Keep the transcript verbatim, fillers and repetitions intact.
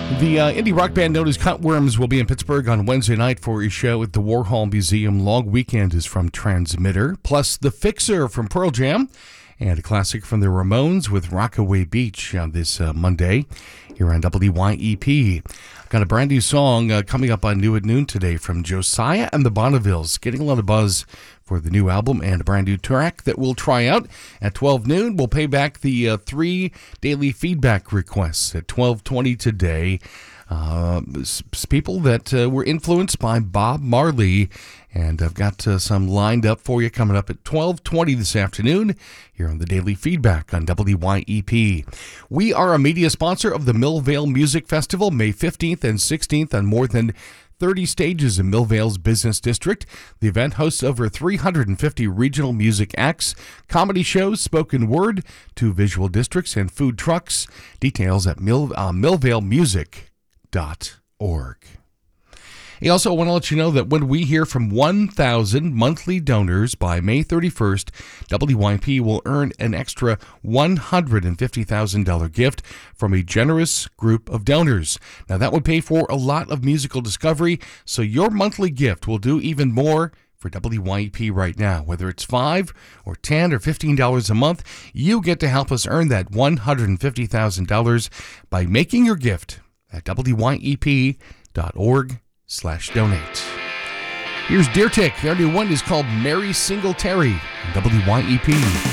The uh, indie rock band known as Cutworms will be in Pittsburgh on Wednesday night for a show at the Warhol Museum. Long Weekend is from Transmitter, plus The Fixer from Pearl Jam, and a classic from the Ramones with Rockaway Beach on this uh, Monday here on W Y E P. Got a brand new song uh, coming up on New at Noon today from Josiah and the Bonnevilles. Getting a lot of buzz for the new album and a brand new track that we'll try out at twelve noon. We'll pay back the uh, three daily feedback requests at twelve twenty today. Uh, people that uh, were influenced by Bob Marley, and I've got uh, some lined up for you coming up at twelve twenty this afternoon here on the Daily Feedback on W Y E P. We are a media sponsor of the Millvale Music Festival, May fifteenth and sixteenth on more than thirty stages in Millvale's business district. The event hosts over three hundred fifty regional music acts, comedy shows, spoken word, two visual districts, and food trucks. Details at Mill, uh, millvale music dot org. I also want to let you know that when we hear from one thousand monthly donors by May thirty-first, W Y P will earn an extra one hundred fifty thousand dollars gift from a generous group of donors. Now, that would pay for a lot of musical discovery, so your monthly gift will do even more for W Y E P right now. Whether it's five or ten or fifteen dollars a month, you get to help us earn that one hundred fifty thousand dollars by making your gift at W Y E P dot org slash donate. Here's Deer Tick. Their new one is called Mary Singletary on W Y E P.